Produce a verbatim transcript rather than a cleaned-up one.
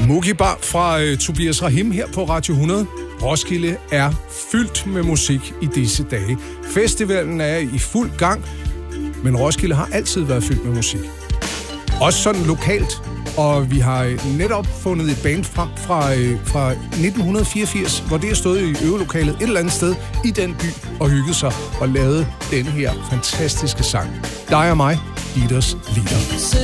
Mookie Bar fra uh, Tobias Rahim her på Radio hundrede. Roskilde er fyldt med musik i disse dage. Festivalen er i fuld gang, men Roskilde har altid været fyldt med musik. Også sådan lokalt. Og vi har netop fundet et band frem fra, fra nitten fireogfirs, hvor det er stået i øvelokalet et eller andet sted i den by og hygget sig og lavet den her fantastiske sang. Dig og mig, Dieters Lieder.